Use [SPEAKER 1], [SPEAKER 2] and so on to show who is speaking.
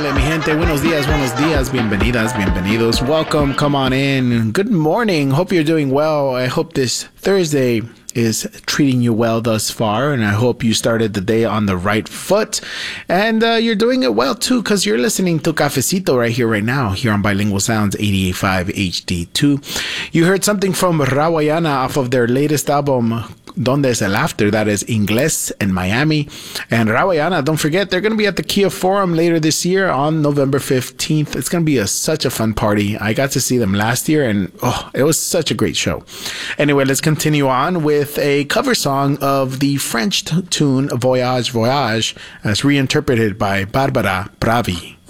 [SPEAKER 1] Dale, mi gente. Buenos días, bienvenidas, bienvenidos. Welcome, come on in. Good morning. Hope you're doing well. I hope this Thursday is treating you well thus far, and I hope you started the day on the right foot, and you're doing it well too, because you're listening to Cafecito right here, right now, here on Bilingual Sounds 88.5 HD2. You heard something from Rawayana off of their latest album, Donde es el After, that is Inglés in Miami. And Rawayana, don't forget, they're going to be at the Kia Forum later this year on November 15th. It's going to be such a fun party. I got to see them last year, and it was such a great show. Anyway, let's continue on with a cover song of the French tune Voyage Voyage, as reinterpreted by Barbara Pravi.